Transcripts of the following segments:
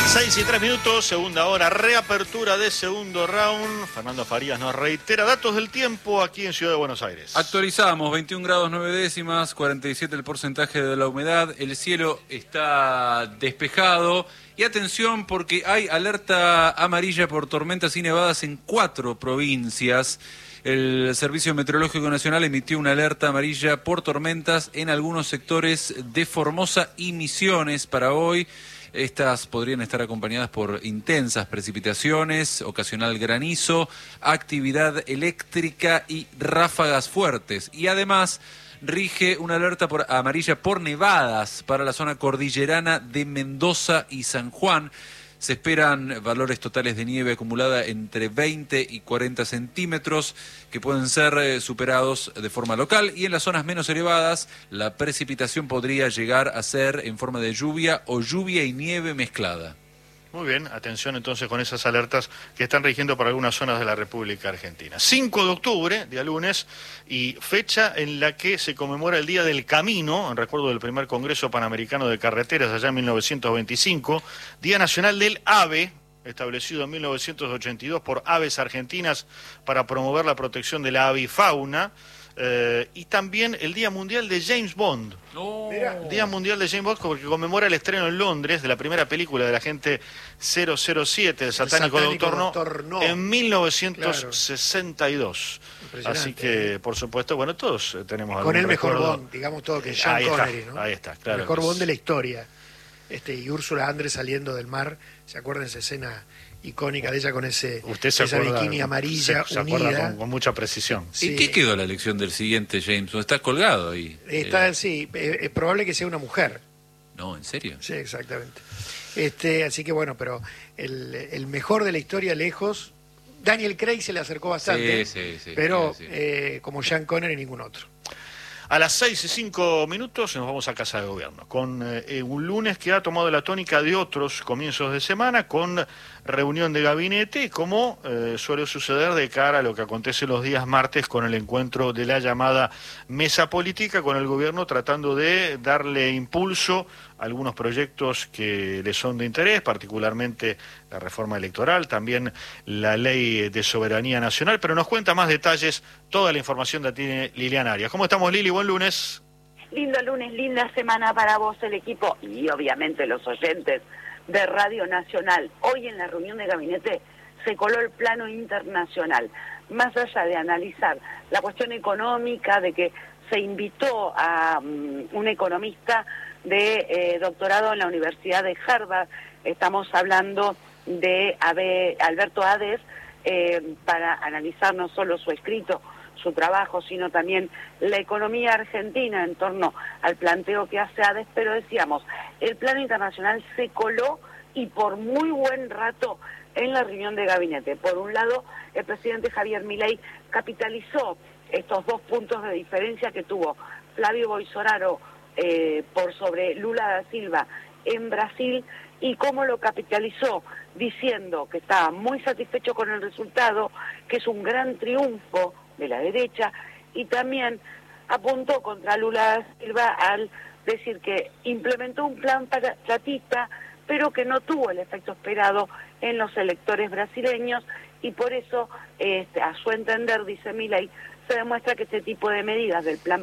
6:03, segunda hora, reapertura de segundo round. Fernando Farías nos reitera datos del tiempo aquí en Ciudad de Buenos Aires. Actualizamos, 21 grados 9 décimas, 47 el porcentaje de la humedad, el cielo está despejado y atención porque hay alerta amarilla por tormentas y nevadas en 4 provincias. El Servicio Meteorológico Nacional emitió una alerta amarilla por tormentas en algunos sectores de Formosa y Misiones para hoy. Estas podrían estar acompañadas por intensas precipitaciones, ocasional granizo, actividad eléctrica y ráfagas fuertes. Y además rige una alerta amarilla por nevadas para la zona cordillerana de Mendoza y San Juan. Se esperan valores totales de nieve acumulada entre 20 y 40 centímetros que pueden ser superados de forma local, y en las zonas menos elevadas la precipitación podría llegar a ser en forma de lluvia o lluvia y nieve mezclada. Muy bien, atención entonces con esas alertas que están rigiendo para algunas zonas de la República Argentina. 5 de octubre, día lunes, y fecha en la que se conmemora el Día del Camino, en recuerdo del primer Congreso Panamericano de Carreteras allá en 1925, Día Nacional del Ave, establecido en 1982 por Aves Argentinas para promover la protección de la avifauna. Y también el Día Mundial de James Bond. Día Mundial de James Bond porque conmemora el estreno en Londres de la primera película del agente 007, el satánico Doctor No, en 1962. Claro. Así que, por supuesto, bueno, todos tenemos con el mejor recuerdo. Bond, digamos todo, que Sean Connery, ¿no? Ahí está, claro. El mejor Bond de la historia. Y Úrsula Andrés saliendo del mar, ¿se acuerdan esa escena icónica de ella con esa bikini amarilla unida? Con mucha precisión. Sí. ¿Y qué quedó la elección del siguiente James? ¿Está colgado ahí? Está, sí, es probable que sea una mujer. No, ¿en serio? Sí, exactamente. Así que bueno, pero el mejor de la historia lejos, Daniel Craig se le acercó bastante, sí, pero como Sean Connery ningún otro. A las 6:05 nos vamos a Casa de Gobierno, con un lunes que ha tomado la tónica de otros comienzos de semana, con reunión de gabinete, como suele suceder de cara a lo que acontece los días martes con el encuentro de la llamada mesa política, con el gobierno tratando de darle impulso a algunos proyectos que le son de interés, particularmente la reforma electoral, también la ley de soberanía nacional, pero nos cuenta más detalles, toda la información la tiene Liliana Arias. ¿Cómo estamos, Lili? Buen lunes. Lindo lunes, linda semana para vos, el equipo y obviamente los oyentes de Radio Nacional. Hoy en la reunión de gabinete se coló el plano internacional. Más allá de analizar la cuestión económica, de que se invitó a un economista de doctorado en la Universidad de Harvard, estamos hablando de Alberto Ades, para analizar no solo su escrito, su trabajo, sino también la economía argentina en torno al planteo que hace Ades, pero decíamos, el plano internacional se coló y por muy buen rato en la reunión de gabinete. Por un lado, el presidente Javier Milei capitalizó estos 2 puntos de diferencia que tuvo Flavio Bolsonaro por sobre Lula da Silva en Brasil, y cómo lo capitalizó diciendo que estaba muy satisfecho con el resultado, que es un gran triunfo de la derecha, y también apuntó contra Lula da Silva al decir que implementó un plan platista, pero que no tuvo el efecto esperado en los electores brasileños, y por eso, a su entender, dice Milei, se demuestra que este tipo de medidas del plan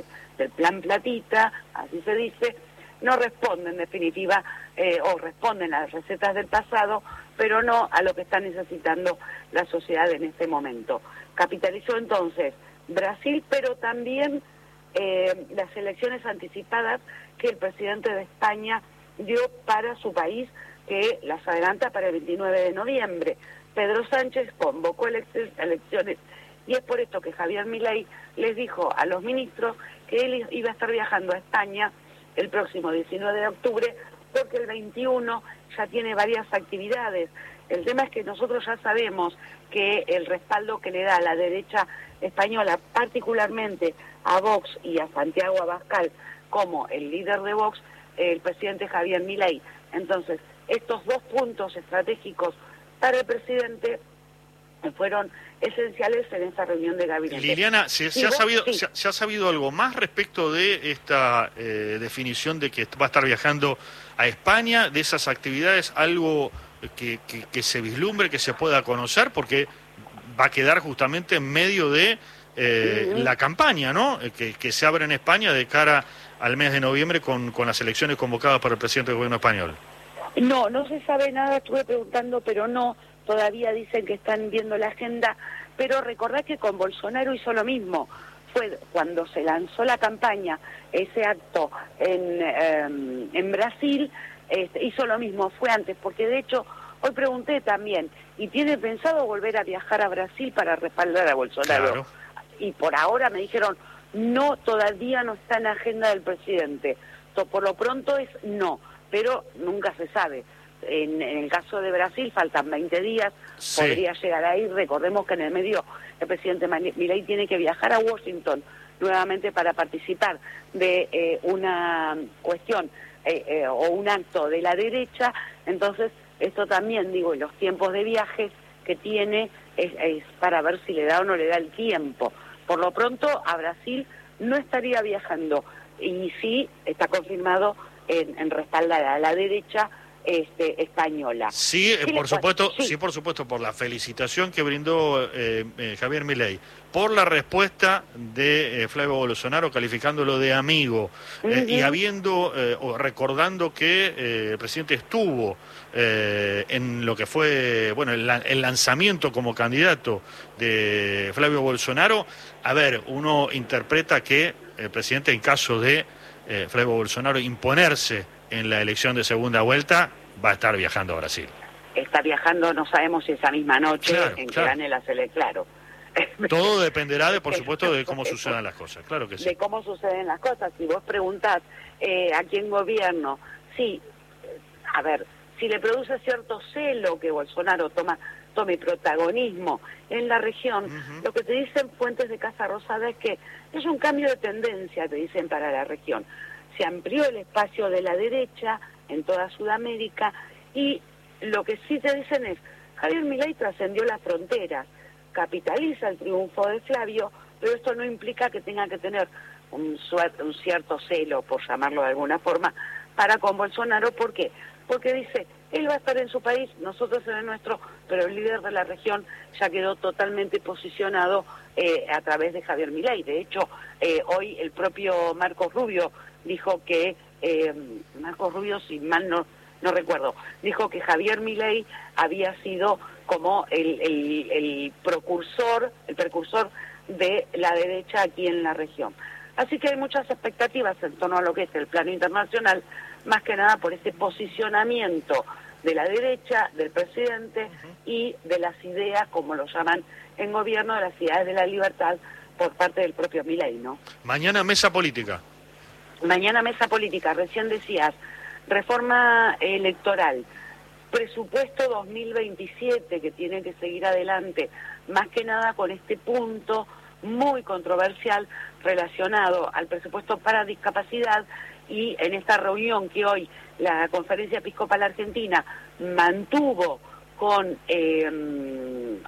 platita, así se dice, no responden en definitiva, o responden a las recetas del pasado, pero no a lo que está necesitando la sociedad en este momento. Capitalizó entonces Brasil, pero también las elecciones anticipadas que el presidente de España dio para su país, que las adelanta para el 29 de noviembre. Pedro Sánchez convocó elecciones, y es por esto que Javier Milei les dijo a los ministros que él iba a estar viajando a España el próximo 19 de octubre, porque el 21 ya tiene varias actividades. El tema es que nosotros ya sabemos que el respaldo que le da a la derecha española, particularmente a Vox y a Santiago Abascal como el líder de Vox, el presidente Javier Milei. Entonces, estos 2 puntos estratégicos para el presidente fueron esenciales en esa reunión de gabinete. Liliana, ¿se ha sabido algo más respecto de esta definición de que va a estar viajando a España, de esas actividades, algo que se vislumbre, que se pueda conocer, porque va a quedar justamente en medio de la campaña, ¿no?, que se abre en España de cara al mes de noviembre con las elecciones convocadas por el presidente del gobierno español? No se sabe nada, estuve preguntando, pero no, todavía dicen que están viendo la agenda, pero recordad que con Bolsonaro hizo lo mismo. Fue cuando se lanzó la campaña, ese acto en Brasil, hizo lo mismo, fue antes, porque de hecho, hoy pregunté también, ¿y tiene pensado volver a viajar a Brasil para respaldar a Bolsonaro? Claro. Y por ahora me dijeron, no, todavía no está en la agenda del presidente. Por lo pronto es no, pero nunca se sabe. En el caso de Brasil faltan 20 días, sí, podría llegar ahí. Recordemos que en el medio el presidente Milei tiene que viajar a Washington nuevamente para participar de una cuestión o un acto de la derecha. Entonces esto también, digo, los tiempos de viaje que tiene es para ver si le da o no le da el tiempo. Por lo pronto a Brasil no estaría viajando, y sí está confirmado en respaldar a la derecha española. Sí, por supuesto, por la felicitación que brindó Javier Milei, por la respuesta de Flavio Bolsonaro calificándolo de amigo, y habiendo o recordando que el presidente estuvo en lo que fue el lanzamiento como candidato de Flavio Bolsonaro. A ver, uno interpreta que el presidente, en caso de Flavio Bolsonaro imponerse en la elección de segunda vuelta, va a estar viajando a Brasil. Está viajando, no sabemos si esa misma noche, que gane la selección, claro. Todo dependerá, por supuesto, de cómo sucedan las cosas, claro que sí. De cómo suceden las cosas. Si vos preguntás a quién gobierno, sí, a ver, si le produce cierto celo que Bolsonaro tome protagonismo en la región, lo que te dicen fuentes de Casa Rosada es que es un cambio de tendencia, te dicen, para la región. Se amplió el espacio de la derecha en toda Sudamérica, y lo que sí te dicen es, Javier Milei trascendió las fronteras, capitaliza el triunfo de Flavio, pero esto no implica que tenga que tener un cierto celo, por llamarlo de alguna forma, para con Bolsonaro. ¿Por qué? Porque dice, él va a estar en su país, nosotros en el nuestro, pero el líder de la región ya quedó totalmente posicionado a través de Javier Milei. De hecho, hoy el propio Marcos Rubio dijo que, Marcos Rubio, si mal no recuerdo, dijo que Javier Milei había sido como el precursor de la derecha aquí en la región. Así que hay muchas expectativas en torno a lo que es el plano internacional, más que nada por ese posicionamiento de la derecha, del presidente y de las ideas, como lo llaman en gobierno, de las ideas de la libertad por parte del propio Milei, ¿no? Mañana mesa política. Mañana mesa política, recién decías, reforma electoral, presupuesto 2027 que tiene que seguir adelante, más que nada con este punto muy controversial relacionado al presupuesto para discapacidad. Y en esta reunión que hoy la Conferencia Episcopal Argentina mantuvo con el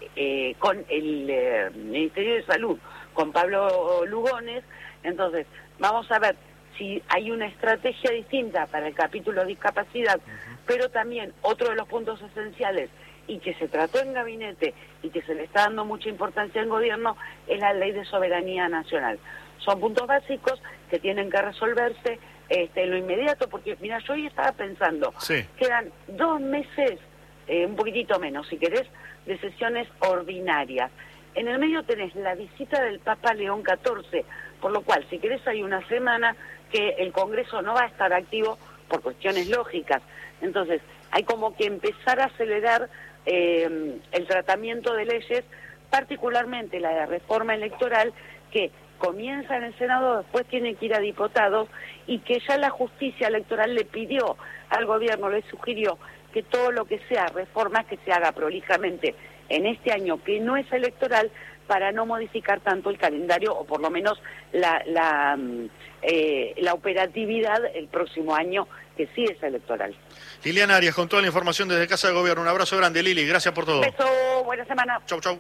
Ministerio de Salud, con Pablo Lugones, entonces vamos a ver si hay una estrategia distinta para el capítulo de discapacidad, pero también otro de los puntos esenciales y que se trató en gabinete y que se le está dando mucha importancia en gobierno es la Ley de Soberanía Nacional. Son puntos básicos que tienen que resolverse en lo inmediato, porque mira, yo hoy estaba pensando, quedan 2 meses, un poquitito menos si querés, de sesiones ordinarias. En el medio tenés la visita del Papa León XIV, por lo cual, si querés, hay una semana que el Congreso no va a estar activo por cuestiones lógicas. Entonces, hay como que empezar a acelerar el tratamiento de leyes, particularmente la de reforma electoral, que comienza en el Senado, después tiene que ir a diputados, y que ya la justicia electoral le pidió al gobierno, le sugirió que todo lo que sea reformas que se haga prolijamente en este año que no es electoral para no modificar tanto el calendario o por lo menos la operatividad el próximo año que sí es electoral. Liliana Arias, con toda la información desde Casa de Gobierno. Un abrazo grande, Lili. Gracias por todo. Beso, buena semana. Chau, chau.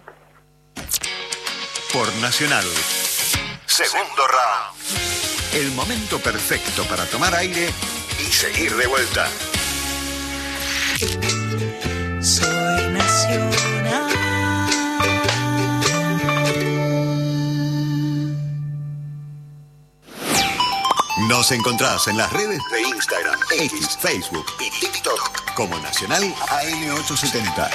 Por Nacional. Segundo round. El momento perfecto para tomar aire y seguir de vuelta. Soy Nacional. Nos encontrás en las redes de Instagram, X, Facebook y TikTok como Nacional AM870.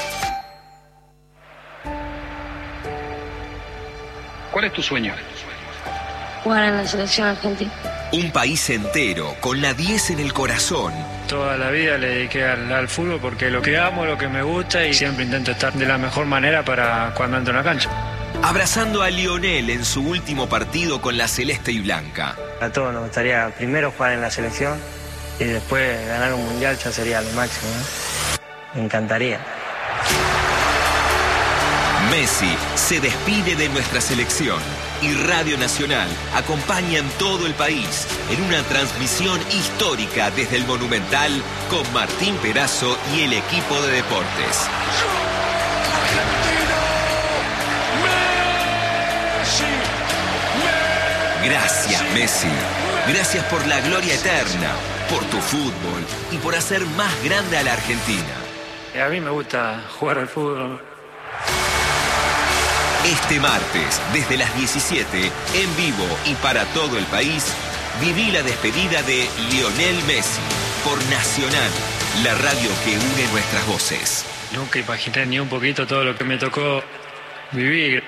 ¿Cuál es tu sueño? Jugar en la selección argentina. Un país entero, con la 10 en el corazón. Toda la vida le dediqué al fútbol porque lo que amo, lo que me gusta y siempre intento estar de la mejor manera para cuando entro en la cancha. Abrazando a Lionel en su último partido con la celeste y blanca. A todos nos gustaría primero jugar en la selección y después ganar un mundial ya sería lo máximo, ¿no? Me encantaría. Messi se despide de nuestra selección y Radio Nacional acompaña en todo el país en una transmisión histórica desde el Monumental con Martín Perazo y el equipo de deportes. Gracias, Messi. Gracias por la gloria eterna, por tu fútbol y por hacer más grande a la Argentina. A mí me gusta jugar al fútbol. Este martes, desde las 17, en vivo y para todo el país, viví la despedida de Lionel Messi por Nacional, la radio que une nuestras voces. Nunca imaginé ni un poquito todo lo que me tocó vivir.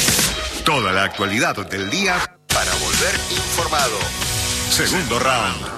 Toda la actualidad del día para volver informado. Segundo round.